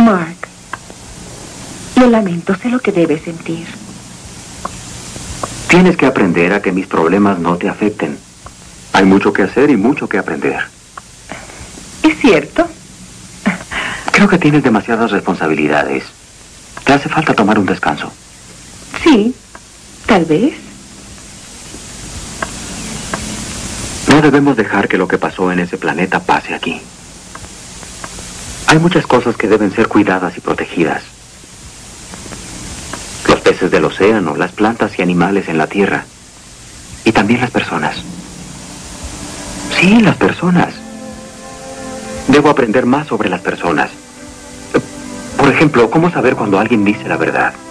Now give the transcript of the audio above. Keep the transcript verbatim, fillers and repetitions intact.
Mark, lo lamento, sé lo que debes sentir. Tienes que aprender a que mis problemas no te afecten. Hay mucho que hacer y mucho que aprender. ¿Es cierto? Creo que tienes demasiadas responsabilidades. Te hace falta tomar un descanso. Sí, tal vez. No debemos dejar que lo que pasó en ese planeta pase aquí. Hay muchas cosas que deben ser cuidadas y protegidas. Los peces del océano, las plantas y animales en la tierra. Y también las personas. Sí, las personas. Debo aprender más sobre las personas. Por ejemplo, ¿cómo saber cuando alguien dice la verdad?